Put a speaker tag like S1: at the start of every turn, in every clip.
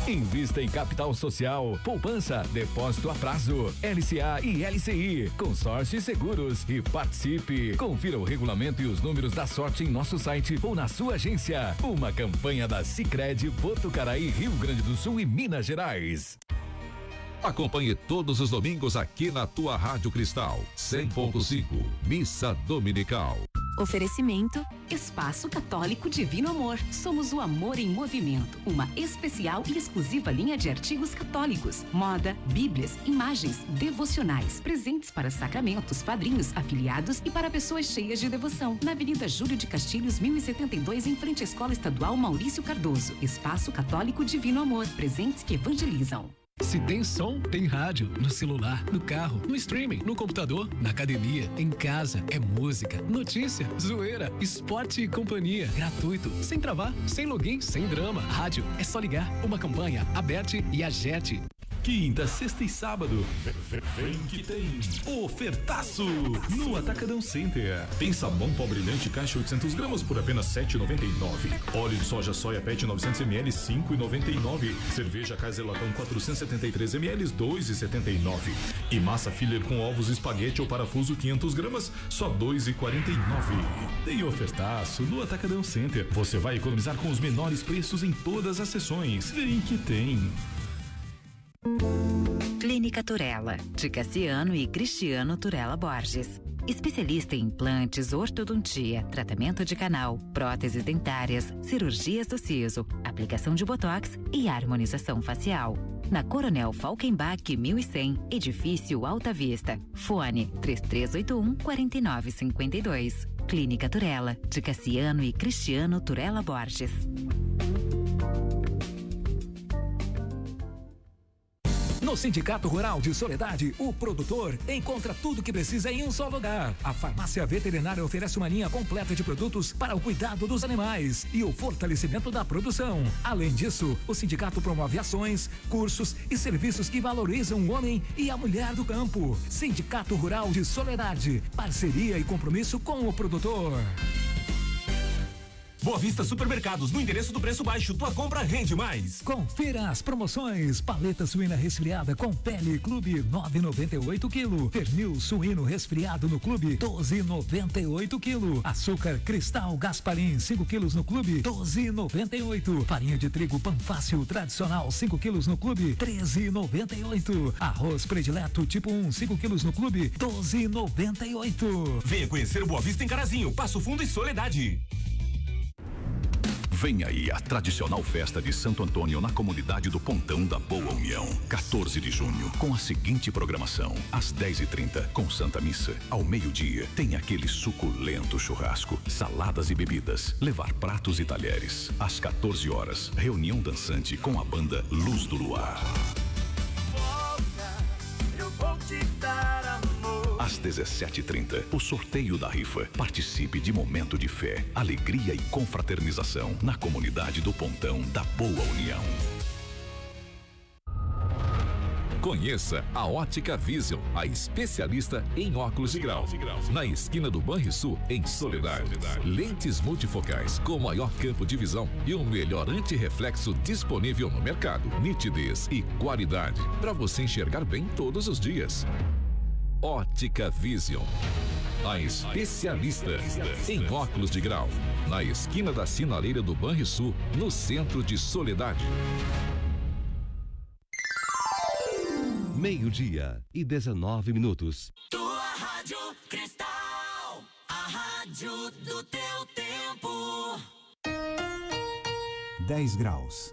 S1: Invista em capital social, poupança, depósito a prazo, LCA e LCI, consórcio e seguros e participe. Confira o regulamento e os números da sorte em nosso site ou na sua agência. Uma campanha da Sicredi Botucaraí, Rio Grande do Sul e Minas Gerais.
S2: Acompanhe todos os domingos aqui na tua Rádio Cristal 100.5, Missa Dominical.
S3: Oferecimento Espaço Católico Divino Amor. Somos o amor em movimento. Uma especial e exclusiva linha de artigos católicos, moda, bíblias, imagens, devocionais, presentes para sacramentos, padrinhos, afiliados e para pessoas cheias de devoção. Na Avenida Júlio de Castilhos, 1072, em frente à Escola Estadual Maurício Cardoso. Espaço Católico Divino Amor. Presentes que evangelizam.
S4: Se tem som, tem rádio. No celular, no carro, no streaming, no computador, na academia, em casa. É música, notícia, zoeira, esporte e companhia. Gratuito, sem travar, sem login, sem drama. Rádio, é só ligar. Uma campanha, Aberte e Agete.
S5: Quinta, sexta e sábado. Vem que tem ofertaço no Atacadão Center. Tem sabão pó brilhante caixa 800 gramas por apenas R$7,99. Óleo de soja Pet 900 ml R$5,99. Cerveja Kaiser Latão 473 ml R$2,79. E massa filler com ovos espaguete ou parafuso 500 gramas só R$2,49. Tem ofertaço no Atacadão Center. Você vai economizar com os menores preços em todas as seções. Vem que tem.
S6: Clínica Turella, de Cassiano e Cristiano Turella Borges. Especialista em implantes, ortodontia, tratamento de canal, próteses dentárias, cirurgias do siso, aplicação de botox e harmonização facial. Na Coronel Falkenbach 1100, edifício Alta Vista. Fone 3381-4952. Clínica Turella, de Cassiano e Cristiano Turella Borges.
S1: No Sindicato Rural de Soledade, o produtor encontra tudo o que precisa em um só lugar. A farmácia veterinária oferece uma linha completa de produtos para o cuidado dos animais e o fortalecimento da produção. Além disso, o sindicato promove ações, cursos e serviços que valorizam o homem e a mulher do campo. Sindicato Rural de Soledade, parceria e compromisso com o produtor.
S7: Boa Vista Supermercados, no endereço do preço baixo, tua compra rende mais.
S1: Confira as promoções: paleta suína resfriada com pele Clube 9,98 kg, pernil suíno resfriado no Clube 12,98 kg, açúcar Cristal Gasparim 5 kg no Clube 12,98, farinha de trigo Panfácil tradicional 5 kg no Clube 13,98, arroz predileto tipo 1 5 kg no Clube 12,98.
S7: Venha conhecer o Boa Vista em Carazinho, Passo Fundo e Soledade.
S2: Vem aí a tradicional festa de Santo Antônio na comunidade do Pontão da Boa União. 14 de junho, com a seguinte programação: às 10h30, com Santa Missa. Ao meio-dia, tem aquele suculento churrasco, saladas e bebidas, levar pratos e talheres. Às 14 horas, reunião dançante com a banda Luz do Luar.
S8: Eu vou te dar amor.
S2: Às 17h30, o sorteio da rifa. Participe de momento de fé, alegria e confraternização na comunidade do Pontão da Boa União. Conheça a Ótica Vision, a especialista em óculos de grau. Na esquina do Banrisul, em Soledade. Lentes multifocais com maior campo de visão e o melhor antirreflexo disponível no mercado. Nitidez e qualidade para você enxergar bem todos os dias. Ótica Vision, a especialista em óculos de grau. Na esquina da sinaleira do Banrisul, no centro de Soledade.
S9: 12:19.
S8: Tua Rádio Cristal, a rádio do teu tempo.
S10: 10 graus.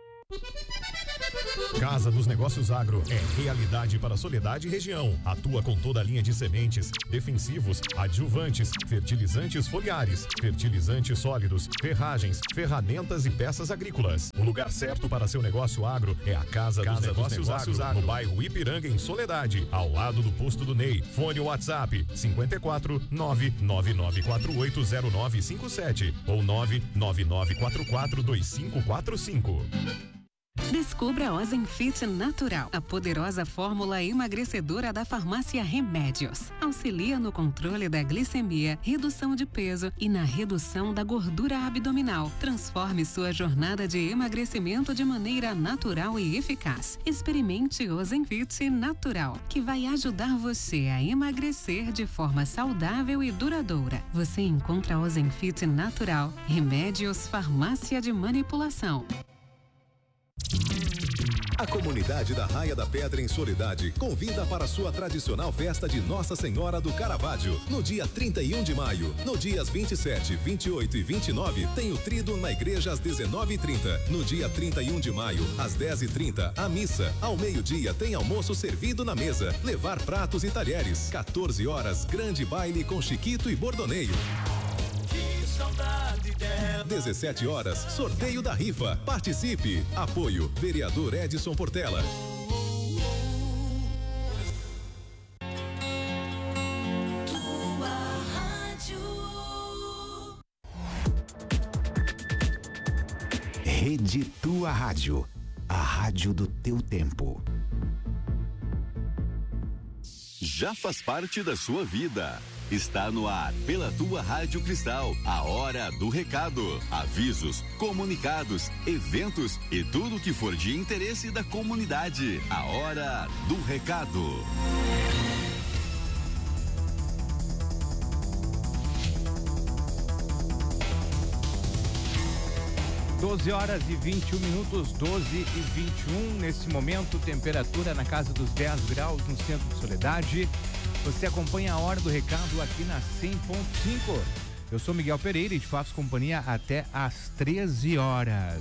S5: Casa dos Negócios Agro é realidade para Soledade e região. Atua com toda a linha de sementes, defensivos, adjuvantes, fertilizantes foliares, fertilizantes sólidos, ferragens, ferramentas e peças agrícolas. O lugar certo para seu negócio agro é a Casa dos Negócios Agro, no bairro Ipiranga, em Soledade, ao lado do posto do Ney. Fone WhatsApp 54 999480957 ou 999442545.
S10: Descubra a Ozempic Natural, a poderosa fórmula emagrecedora da farmácia Remédios. Auxilia no controle da glicemia, redução de peso e na redução da gordura abdominal. Transforme sua jornada de emagrecimento de maneira natural e eficaz. Experimente Ozempic Natural, que vai ajudar você a emagrecer de forma saudável e duradoura. Você encontra Ozempic Natural, Remédios Farmácia de Manipulação.
S11: A comunidade da Raia da Pedra em Soledade convida para sua tradicional festa de Nossa Senhora do Caravaggio, no dia 31 de maio. No dias 27, 28 e 29, tem o tríduo na igreja às 19h30. No dia 31 de maio, às 10h30, a missa. Ao meio-dia, tem almoço servido na mesa. Levar pratos e talheres. 14 horas, grande baile com Chiquito e Bordoneio. 17 horas, sorteio da rifa. Participe. Apoio, vereador Edson Portela.
S12: Rede Tua Rádio, a rádio do teu tempo.
S13: Já faz parte da sua vida. Está no ar, pela Tua Rádio Cristal, a hora do recado. Avisos, comunicados, eventos e tudo que for de interesse da comunidade. A hora do recado.
S14: Horas e 21 minutos, 12 e 21. Nesse momento, temperatura na casa dos 10 graus no centro de Soledade. Você acompanha a hora do recado aqui na 100.5. Eu sou Miguel Pereira e te faço companhia até às 13 horas.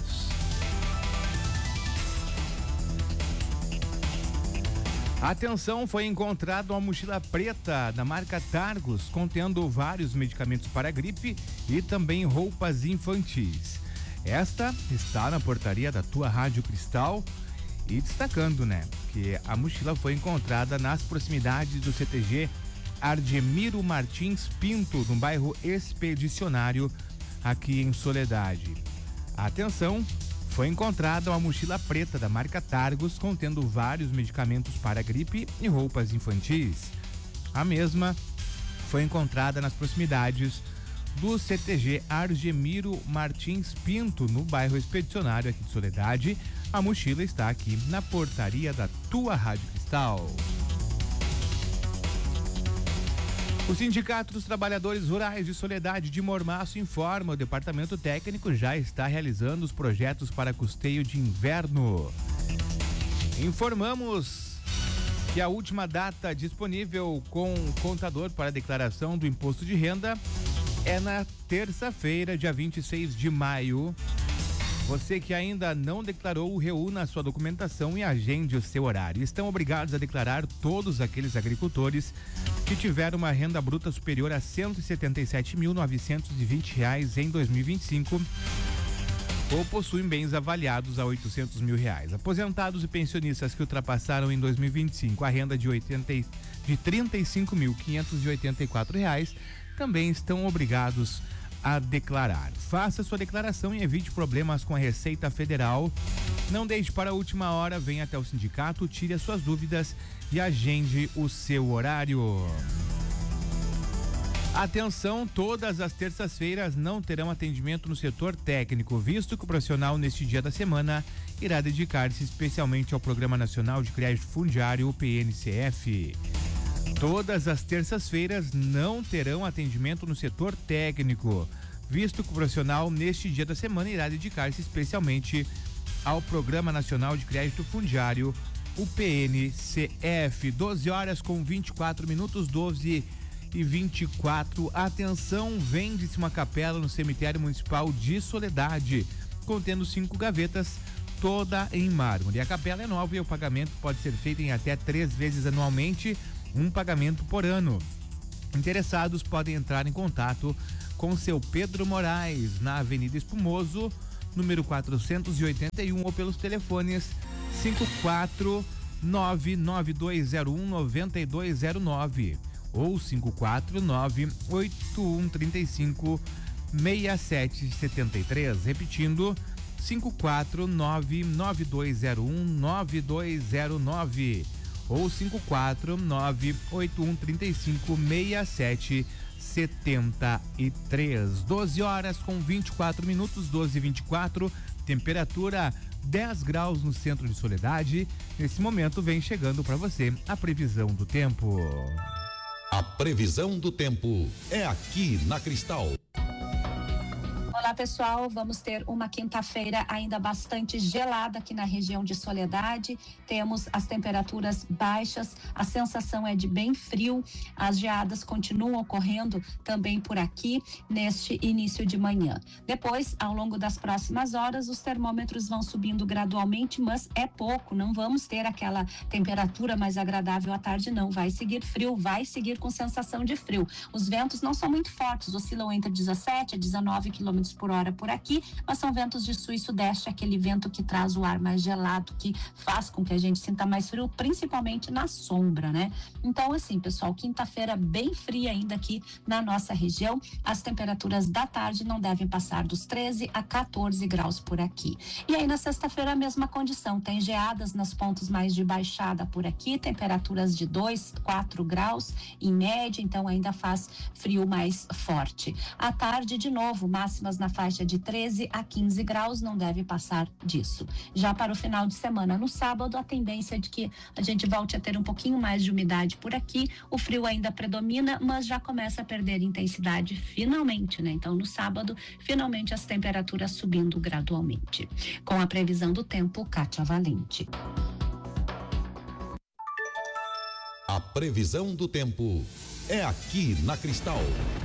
S14: Atenção, foi encontrada uma mochila preta da marca Targus, contendo vários medicamentos para gripe e também roupas infantis. Esta está na portaria da Tua Rádio Cristal e destacando, que a mochila foi encontrada nas proximidades do CTG Ardemiro Martins Pinto, no bairro Expedicionário, aqui em Soledade. Atenção, foi encontrada uma mochila preta da marca Targus, contendo vários medicamentos para gripe e roupas infantis. A mesma foi encontrada nas proximidades do CTG Ardemiro Martins Pinto, no bairro Expedicionário aqui de Soledade. A mochila está aqui na portaria da Tua Rádio Cristal. O Sindicato dos Trabalhadores Rurais de Soledade de Mormaço informa: o departamento técnico já está realizando os projetos para custeio de inverno. Informamos que a última data disponível com o contador para a declaração do imposto de renda é na terça-feira, dia 26 de maio. Você que ainda não declarou, reúna a sua documentação e agende o seu horário. Estão obrigados a declarar todos aqueles agricultores que tiveram uma renda bruta superior a R$ 177.920 em 2025 ou possuem bens avaliados a R$ 800 mil. Aposentados e pensionistas que ultrapassaram em 2025 a renda de R$ 35.584 também estão obrigados a declarar. Faça sua declaração e evite problemas com a Receita Federal. Não deixe para a última hora, venha até o sindicato, tire as suas dúvidas e agende o seu horário. Atenção, todas as terças-feiras não terão atendimento no setor técnico, visto que o profissional neste dia da semana irá dedicar-se especialmente ao Programa Nacional de Crédito Fundiário, o PNCF. Todas as terças-feiras não terão atendimento no setor técnico, visto que o profissional neste dia da semana irá dedicar-se especialmente ao Programa Nacional de Crédito Fundiário, o PNCF. 12 horas com 24 minutos, 12 e 24. Atenção, vende-se uma capela no cemitério municipal de Soledade, contendo 5 gavetas, toda em mármore. A capela é nova e o pagamento pode ser feito em até 3 vezes anualmente, um pagamento por ano. Interessados podem entrar em contato com seu Pedro Moraes na Avenida Espumoso, número 481, ou pelos telefones 54992019209 ou 54981356773, repetindo 54992019209 ou 54981356773. 12 horas com 24 minutos, 12h24, temperatura 10 graus no centro de Soledade. Nesse momento vem chegando para você a previsão do tempo.
S15: A previsão do tempo é aqui na Cristal.
S16: Olá pessoal, vamos ter uma quinta-feira ainda bastante gelada aqui na região de Soledade. Temos as temperaturas baixas, a sensação é de bem frio. As geadas continuam ocorrendo também por aqui neste início de manhã. Depois, ao longo das próximas horas, os termômetros vão subindo gradualmente, mas é pouco. Não vamos ter aquela temperatura mais agradável à tarde, não. Vai seguir frio, vai seguir com sensação de frio. Os ventos não são muito fortes, oscilam entre 17 a 19 km por hora por aqui, mas são ventos de sul e sudeste, aquele vento que traz o ar mais gelado, que faz com que a gente sinta mais frio, principalmente na sombra, né? Então, assim, pessoal, quinta-feira bem fria ainda aqui na nossa região. As temperaturas da tarde não devem passar dos 13 a 14 graus por aqui. E aí, na sexta-feira, a mesma condição. Tem geadas nos pontos mais de baixada por aqui, temperaturas de 2, 4 graus em média, então ainda faz frio mais forte. À tarde, de novo, máximas na faixa de 13 a 15 graus, não deve passar disso. Já para o final de semana, no sábado, a tendência é de que a gente volte a ter um pouquinho mais de umidade por aqui. O frio ainda predomina, mas já começa a perder intensidade finalmente, né? Então, no sábado, finalmente as temperaturas subindo gradualmente. Com a previsão do tempo, Kátia Valente.
S15: A previsão do tempo é aqui na Cristal.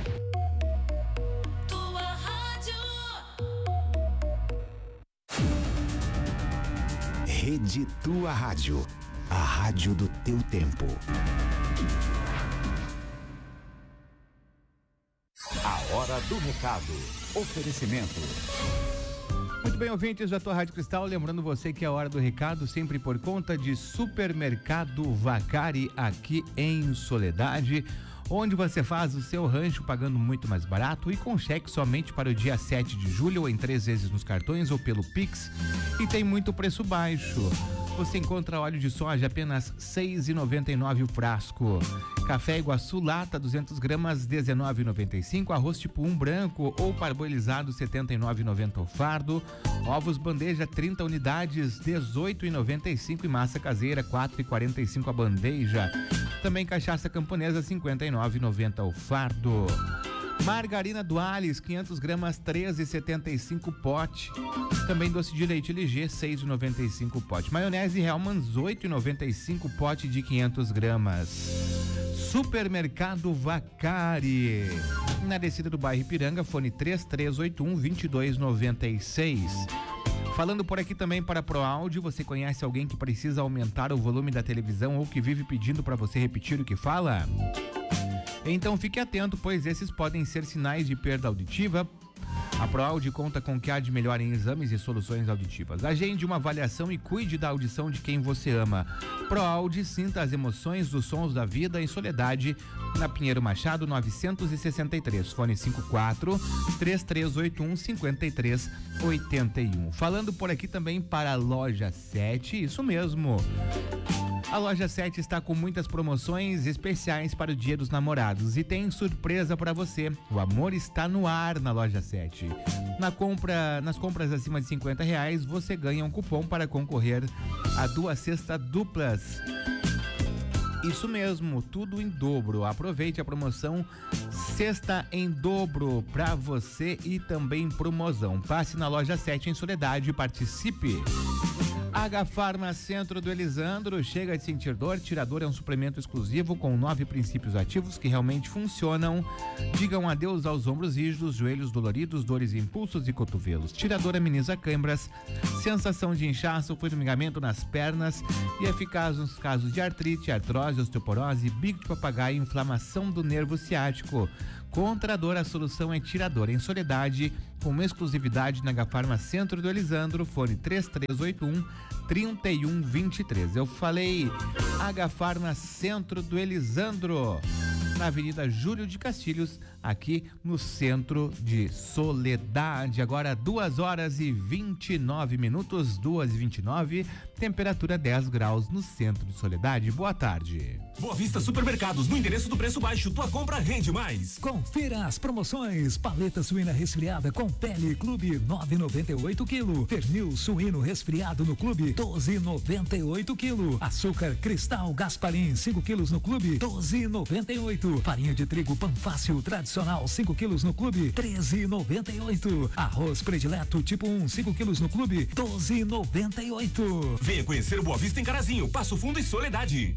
S12: Rede Tua Rádio, a rádio do teu tempo.
S17: A hora do recado. Oferecimento.
S14: Muito bem, ouvintes da Tua Rádio Cristal, lembrando você que é a hora do recado sempre por conta de Supermercado Vacari aqui em Soledade, onde você faz o seu rancho pagando muito mais barato e com cheque somente para o dia 7 de julho ou em 3 vezes nos cartões ou pelo Pix, e tem muito preço baixo. Você encontra óleo de soja apenas R$ 6,99 o frasco. Café Iguaçu lata 200 gramas R$ 19,95. Arroz tipo 1 branco ou parboilizado R$ 79,90 o fardo. Ovos bandeja 30 unidades R$ 18,95 e massa caseira R$ 4,45 a bandeja. Também cachaça camponesa R$ 59,90 o fardo. Margarina Duales, 500 gramas, 13,75 pote. Também doce de leite LG, 6,95 pote. Maionese Hellmann's, 8,95 pote de 500 gramas. Supermercado Vacari. Na descida do bairro Ipiranga, fone 3381-2296. Falando por aqui também para ProAudio, você conhece alguém que precisa aumentar o volume da televisão ou que vive pedindo para você repetir o que fala? Então fique atento, pois esses podem ser sinais de perda auditiva. A ProAudio conta com o que há de melhor em exames e soluções auditivas. Agende uma avaliação e cuide da audição de quem você ama. ProAudio, sinta as emoções dos sons da vida em Soledade, na Pinheiro Machado 963, fone 54-3381-5381. Falando por aqui também para a Loja 7, isso mesmo. A Loja 7 está com muitas promoções especiais para o Dia dos Namorados e tem surpresa para você. O amor está no ar na Loja 7. Nas compras acima de R$50, você ganha um cupom para concorrer a 2 cestas duplas. Isso mesmo, tudo em dobro. Aproveite a promoção Cesta em Dobro para você e também promosão. Passe na Loja 7 em Soledade e participe. H-Farma Centro do Elisandro, chega de sentir dor. Tirador é um suplemento exclusivo com 9 princípios ativos que realmente funcionam. Digam adeus aos ombros rígidos, joelhos doloridos, dores, impulsos e cotovelos. Tirador ameniza câimbras, sensação de inchaço, formigamento nas pernas e eficaz nos casos de artrite, artrose, osteoporose, bico de papagaio e inflamação do nervo ciático. Contra a dor, a solução é Tirador em Soledade, com exclusividade na H-Farma Centro do Elisandro, fone 3123. Eu falei Agafarma Centro do Elisandro, na Avenida Júlio de Castilhos, aqui no centro de Soledade. Agora 2h29, 2h29, temperatura 10 graus no centro de Soledade. Boa tarde.
S7: Boa Vista Supermercados, no endereço do preço baixo, tua compra rende mais.
S1: Confira as promoções: paleta suína resfriada com pele Clube 9,98 kg, pernil suíno resfriado no Clube 12,98 kg, açúcar Cristal Gasparim 5 kg no Clube 12,98, farinha de trigo Panfácil tradicional 5 kg no Clube 13,98, arroz predileto tipo 1 5 kg no Clube 12,98.
S7: Venha conhecer o Boa Vista em Carazinho, Passo Fundo e Soledade.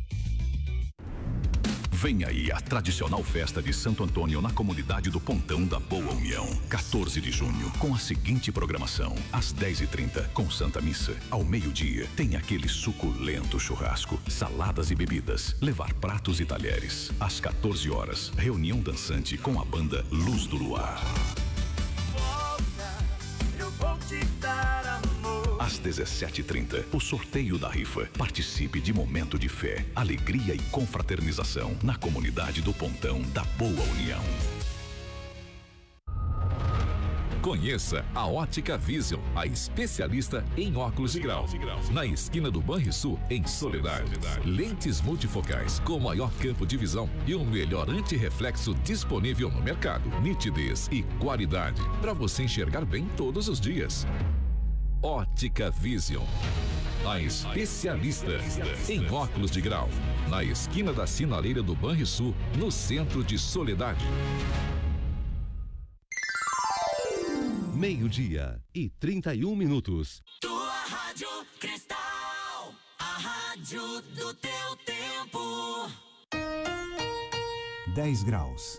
S18: Vem aí a tradicional festa de Santo Antônio na comunidade do Pontão da Boa União. 14 de junho, com a seguinte programação: às 10h30, com Santa Missa. Ao meio-dia, tem aquele suculento churrasco, saladas e bebidas, levar pratos e talheres. Às 14 horas, reunião dançante com a banda Luz do Luar. Às 17h30, o sorteio da rifa. Participe de momento de fé, alegria e confraternização na comunidade do Pontão da Boa União.
S2: Conheça a Ótica Vision, a especialista em óculos de grau. Na esquina do Banrisul, em Soledade. Lentes multifocais com maior campo de visão e o melhor antirreflexo disponível no mercado. Nitidez e qualidade para você enxergar bem todos os dias. Ótica Vision, a especialista em óculos de grau. Na esquina da sinaleira do Banrisul, no centro de Soledade.
S9: 12:31.
S8: Tua Rádio Cristal, a rádio do teu tempo.
S17: 10 graus.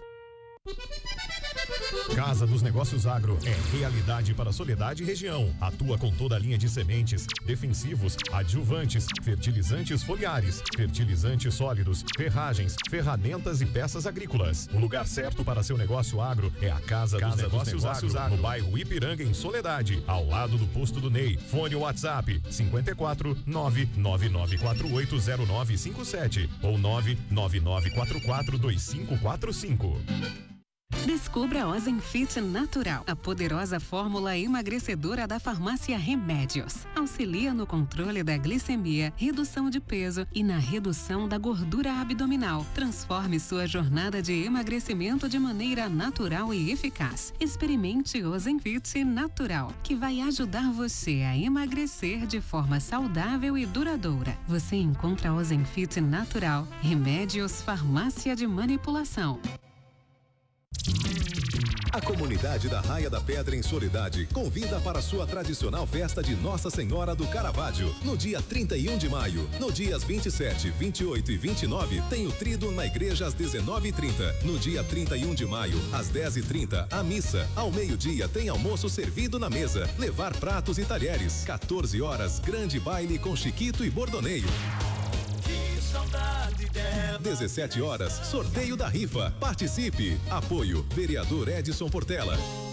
S19: Casa dos Negócios Agro é realidade para Soledade e região. Atua com toda a linha de sementes, defensivos, adjuvantes, fertilizantes foliares, fertilizantes sólidos, ferragens, ferramentas e peças agrícolas. O lugar certo para seu negócio agro é a Casa dos Negócios Agro, no bairro Ipiranga, em Soledade, ao lado do posto do Ney. Fone WhatsApp 54 999480957 ou 999442545.
S10: Descubra a Ozemfit Natural, a poderosa fórmula emagrecedora da farmácia Remédios. Auxilia no controle da glicemia, redução de peso e na redução da gordura abdominal. Transforme sua jornada de emagrecimento de maneira natural e eficaz. Experimente Ozemfit Natural, que vai ajudar você a emagrecer de forma saudável e duradoura. Você encontra Ozemfit Natural, Remédios Farmácia de Manipulação.
S11: A comunidade da Raia da Pedra em Soledade convida para sua tradicional festa de Nossa Senhora do Caravaggio, no dia 31 de maio. No dias 27, 28 e 29, tem o tríduo na igreja às 19h30. No dia 31 de maio, às 10h30, a missa. Ao meio-dia, tem almoço servido na mesa. Levar pratos e talheres. 14 horas, grande baile com Chiquito e Bordoneio. 17 horas, sorteio da rifa. Participe. Apoio, vereador Edson Portela.